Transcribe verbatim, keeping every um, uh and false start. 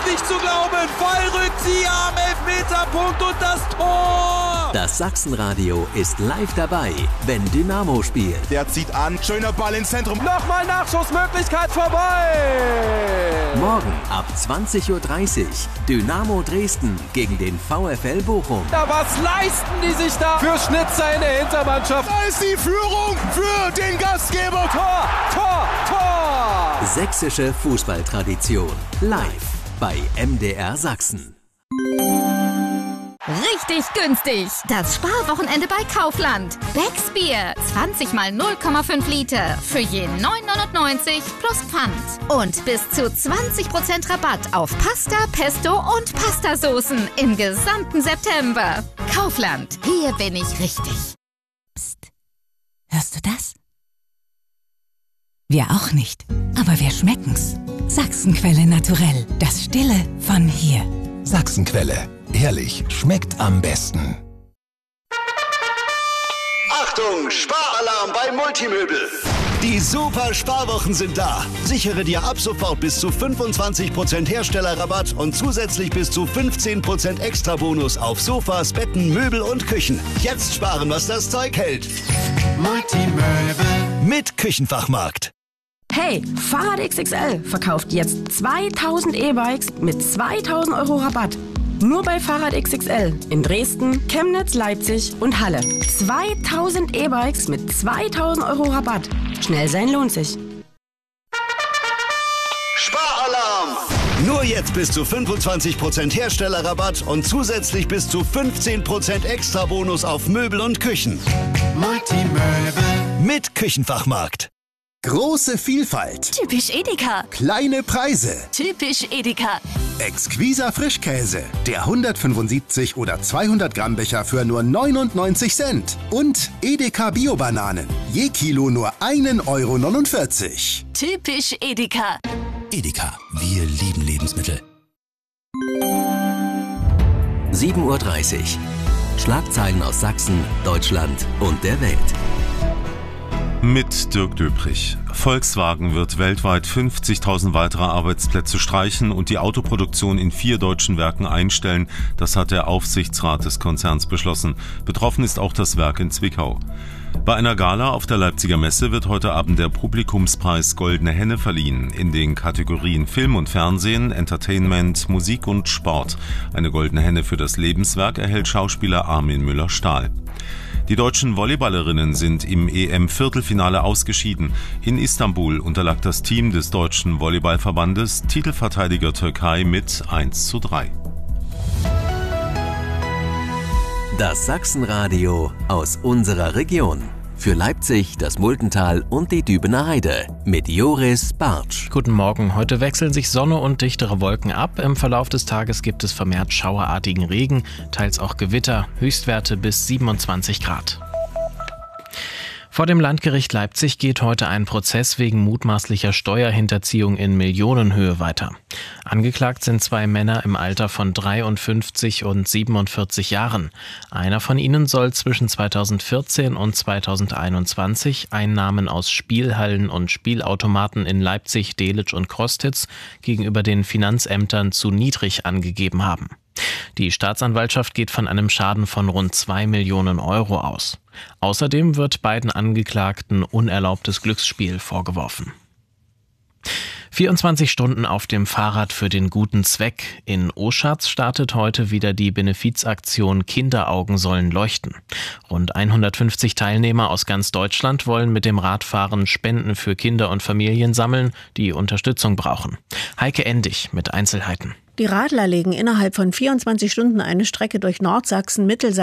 ist nicht zu glauben. Fallrückzieher am Elfmeterpunkt und das Tor. Das Sachsenradio ist live dabei, wenn Dynamo spielt. Der zieht an, schöner Ball ins Zentrum. Nochmal Nachschussmöglichkeit vorbei. Morgen ab zwanzig Uhr dreißig Dynamo Dresden gegen den VfL Bochum. Ja, was leisten die sich da für Schnitzer in der Hintermannschaft? Da ist die Führung für den Gastgeber. Tor, Tor, Tor. Sächsische Fußballtradition. Live bei M D R Sachsen. Richtig günstig. Das Sparwochenende bei Kaufland. Becks Bier. zwanzig mal null Komma fünf Liter. Für je neun neunundneunzig plus Pfand. Und bis zu zwanzig Prozent Rabatt auf Pasta, Pesto und Pastasoßen im gesamten September. Kaufland. Hier bin ich richtig. Psst. Hörst du das? Wir auch nicht. Aber wir schmecken's. Sachsenquelle naturell. Das Stille von hier. Sachsenquelle. Ehrlich, schmeckt am besten. Achtung, Sparalarm bei Multimöbel. Die super Sparwochen sind da. Sichere dir ab sofort bis zu fünfundzwanzig Prozent Herstellerrabatt und zusätzlich bis zu fünfzehn Prozent Extrabonus auf Sofas, Betten, Möbel und Küchen. Jetzt sparen, was das Zeug hält. Multimöbel mit Küchenfachmarkt. Hey, Fahrrad X X L verkauft jetzt zweitausend E-Bikes mit zweitausend Euro Rabatt. Nur bei Fahrrad X X L in Dresden, Chemnitz, Leipzig und Halle. zweitausend E-Bikes mit zweitausend Euro Rabatt. Schnell sein lohnt sich. Sparalarm! Nur jetzt bis zu fünfundzwanzig Prozent Herstellerrabatt und zusätzlich bis zu fünfzehn Prozent Extrabonus auf Möbel und Küchen. Multimöbel mit Küchenfachmarkt. Große Vielfalt. Typisch Edeka. Kleine Preise. Typisch Edeka. Exquiser Frischkäse. Der hundertfünfundsiebzig oder zweihundert Gramm Becher für nur neunundneunzig Cent. Und Edeka Bio-Bananen. Je Kilo nur ein Euro neunundvierzig. Typisch Edeka. Edeka. Wir lieben Lebensmittel. sieben Uhr dreißig. Schlagzeilen aus Sachsen, Deutschland und der Welt. Mit Dirk Döprich. Volkswagen wird weltweit fünfzigtausend weitere Arbeitsplätze streichen und die Autoproduktion in vier deutschen Werken einstellen. Das hat der Aufsichtsrat des Konzerns beschlossen. Betroffen ist auch das Werk in Zwickau. Bei einer Gala auf der Leipziger Messe wird heute Abend der Publikumspreis Goldene Henne verliehen. In den Kategorien Film und Fernsehen, Entertainment, Musik und Sport. Eine Goldene Henne für das Lebenswerk erhält Schauspieler Armin Müller-Stahl. Die deutschen Volleyballerinnen sind im E M-Viertelfinale ausgeschieden. In Istanbul unterlag das Team des deutschen Volleyballverbandes Titelverteidiger Türkei mit eins zu drei. Das Sachsenradio aus unserer Region. Für Leipzig, das Multental und die Dübener Heide mit Joris Bartsch. Guten Morgen. Heute wechseln sich Sonne und dichtere Wolken ab. Im Verlauf des Tages gibt es vermehrt schauerartigen Regen, teils auch Gewitter, Höchstwerte bis siebenundzwanzig Grad. Vor dem Landgericht Leipzig geht heute ein Prozess wegen mutmaßlicher Steuerhinterziehung in Millionenhöhe weiter. Angeklagt sind zwei Männer im Alter von dreiundfünfzig und siebenundvierzig Jahren. Einer von ihnen soll zwischen zweitausendvierzehn und zweitausendeinundzwanzig Einnahmen aus Spielhallen und Spielautomaten in Leipzig, Delitzsch und Krostitz gegenüber den Finanzämtern zu niedrig angegeben haben. Die Staatsanwaltschaft geht von einem Schaden von rund zwei Millionen Euro aus. Außerdem wird beiden Angeklagten unerlaubtes Glücksspiel vorgeworfen. vierundzwanzig Stunden auf dem Fahrrad für den guten Zweck. In Oschatz startet heute wieder die Benefizaktion Kinderaugen sollen leuchten. Rund hundertfünfzig Teilnehmer aus ganz Deutschland wollen mit dem Radfahren Spenden für Kinder und Familien sammeln, die Unterstützung brauchen. Heike Endig mit Einzelheiten. Die Radler legen innerhalb von vierundzwanzig Stunden eine Strecke durch Nordsachsen, Mittelsachsen,